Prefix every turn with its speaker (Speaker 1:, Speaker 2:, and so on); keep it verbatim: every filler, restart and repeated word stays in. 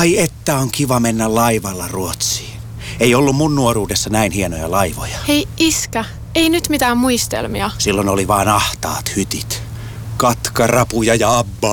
Speaker 1: Ai että on kiva mennä laivalla Ruotsiin. Ei ollut mun nuoruudessa näin hienoja laivoja.
Speaker 2: Hei iskä, ei nyt mitään muistelmia.
Speaker 1: Silloin oli vaan ahtaat hytit. Katkarapuja ja abba.